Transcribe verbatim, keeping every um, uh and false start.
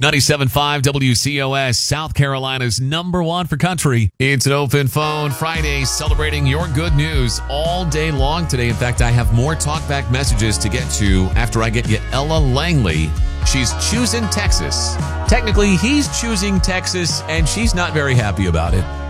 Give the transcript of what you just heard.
ninety-seven point five W C O S, South Carolina's number one for country. It's an open phone Friday, celebrating your good news all day long today. In fact, I have more talkback messages to get to after I get you Ella Langley. She's choosing Texas. Technically, he's choosing Texas, and she's not very happy about it.